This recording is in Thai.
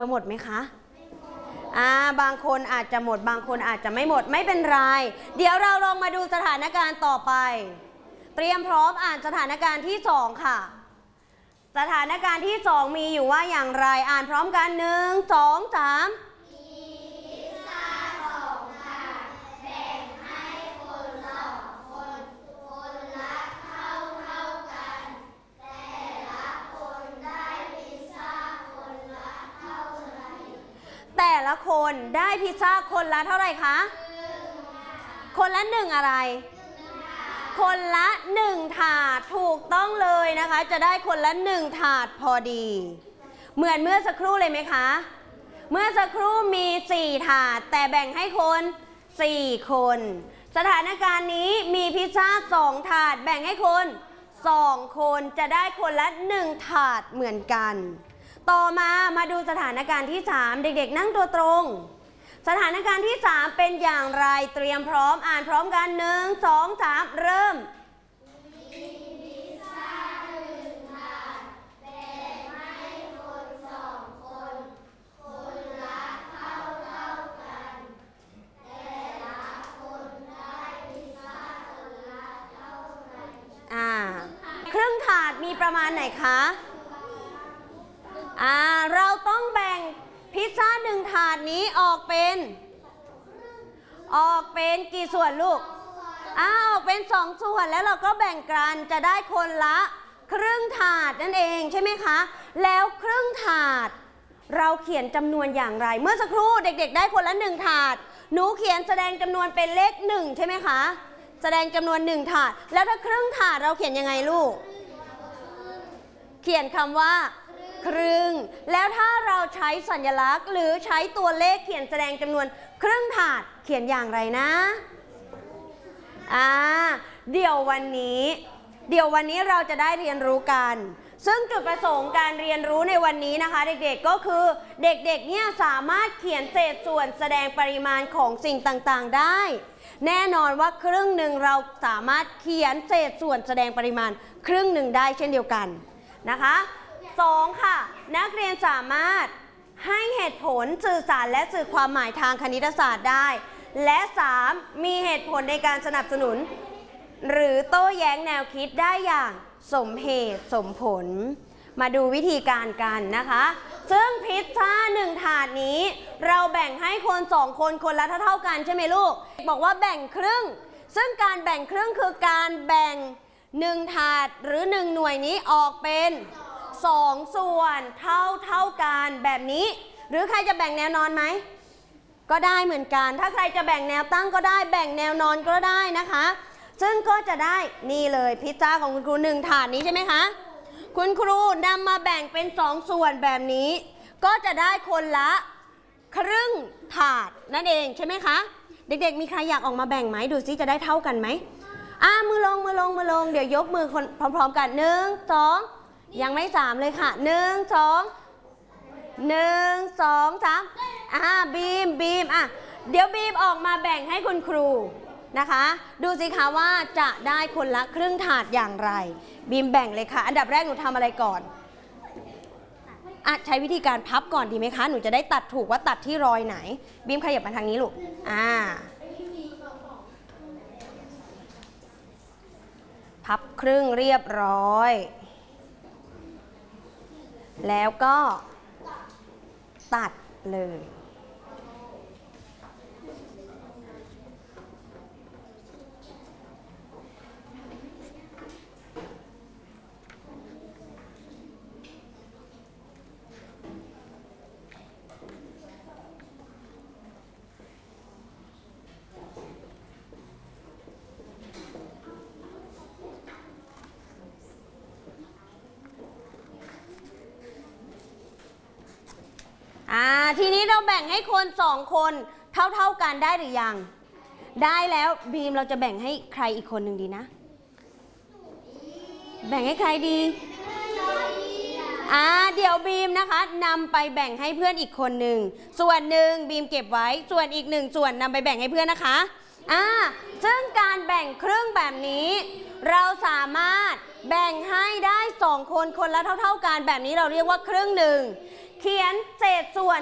หมดไหมคะบางคนอาจจะหมดบางคนอาจจะไม่หมดไม่เป็นไรเดี๋ยวเราลองมาดูสถานการณ์ต่อไปเตรียมพร้อมอ่านสถานการณ์ที่2ค่ะสถานการณ์ที่2มีอยู่ว่าอย่างไรอ่านพร้อมกัน1 2 3แต่ละคนได้พิซซ่าคนละเท่าไหร่คะคนละ1อะไรคนละ1ถาดถูกต้องเลยนะคะจะได้คนละ1ถาดพอดีเหมือนเมื่อสักครู่เลยไหมคะเมื่อสักครู่มี4ถาดแต่แบ่งให้คน4คนสถานการณ์นี้มีพิซซ่า2ถาดแบ่งให้คน2คนจะได้คนละ1ถาดเหมือนกันต่อมาดูสถานการณ์ที่3เด็กๆนั่งตัวตรงสถานการณ์ที่3เป็นอย่างไรเตรียมพร้อมอ่านพร้อมกัน1 2 3เริ่มครึ่งถาดมีประมาณไหนคะเราต้องแบ่งพิซซ่า1ถาดนี้ออกเป็นกี่ส่วนลูกออกเป็น2ส่วนแล้วเราก็แบ่งกันจะได้คนละครึ่งถาดนั่นเองใช่ไหมคะแล้วครึ่งถาดเราเขียนจำนวนอย่างไรเมื่อสักครู่เด็กๆได้คนละ1ถาดหนูเขียนแสดงจำนวนเป็นเลข1ใช่ไหมคะแสดงจำนวน1ถาดแล้วถ้าครึ่งถาดเราเขียนยังไงลูกเขียนคำว่าครึ่งแล้วถ้าเราใช้สัญลักษณ์หรือใช้ตัวเลขเขียนแสดงจำนวนครึ่งถาดเขียนอย่างไรนะเดี๋ยววันนี้เราจะได้เรียนรู้กันซึ่งจุดประสงค์การเรียนรู้ในวันนี้นะคะเด็กๆก็คือเด็กๆเนี่ยสามารถเขียนเศษส่วนแสดงปริมาณของสิ่งต่างๆได้แน่นอนว่าครึ่งหนึ่งเราสามารถเขียนเศษส่วนแสดงปริมาณครึ่งหนึ่งได้เช่นเดียวกันนะคะ2ค่ะนักเรียนสามารถให้เหตุผลสื่อสารและสื่อความหมายทางคณิตศาสตร์ได้และ3มีเหตุผลในการสนับสนุนหรือโต้แย้งแนวคิดได้อย่างสมเหตุสมผลมาดูวิธีการกันนะคะซึ่งพิซซ่า1ถาดนี้เราแบ่งให้คน2คนคนละเท่ากันใช่ไหมลูกบอกว่าแบ่งครึ่งซึ่งการแบ่งครึ่งคือการแบ่ง1ถาดหรือ1หน่วยนี้ออกเป็น2ส่วนเท่ากันแบบนี้หรือใครจะแบ่งแนวนอนไหมก็ได้เหมือนกันถ้าใครจะแบ่งแนวตั้งก็ได้แบ่งแนวนอนก็ได้นะคะซึ่งก็จะได้นี่เลยพิซซ่าของคุณครู1ถาดนี้ใช่ไหมคะคุณครูนำมาแบ่งเป็น2ส่วนแบบนี้ก็จะได้คนละครึ่งถาดนั่นเองใช่ไหมคะเด็กๆมีใครอยากออกมาแบ่งไหมดูซิจะได้เท่ากันไหมมือลงเดี๋ยวยกมือคนพร้อมๆกัน1 2ยังไม่3เลยค่ะ1 2 3บีมเดี๋ยวบีมออกมาแบ่งให้คุณครูนะคะดูสิคะว่าจะได้คนละครึ่งถาดอย่างไรบีมแบ่งเลยค่ะอันดับแรกหนูทำอะไรก่อนใช้วิธีการพับก่อนดีไหมคะหนูจะได้ตัดถูกว่าตัดที่รอยไหนบีมขยับมาทางนี้ลูกพับครึ่งเรียบร้อยแล้วก็ตัดเลยทีนี้เราแบ่งให้คน2คนเท่ากันได้หรือยังได้แล้วบีมเราจะแบ่งให้ใครอีกคนหนึ่งดีนะแบ่งให้ใครดีเดี๋ยวบีมนะคะนำไปแบ่งให้เพื่อนอีกคนหนึ่งส่วนหนึ่งบีมเก็บไว้ส่วนอีก1ส่วนนำไปแบ่งให้เพื่อนนะคะซึ่งการแบ่งครึ่งแบบนี้เราสามารถแบ่งให้ได้2คนคนละเท่ากันแบบนี้เราเรียกว่าครึ่งหนึ่งเขียนเศษส่วน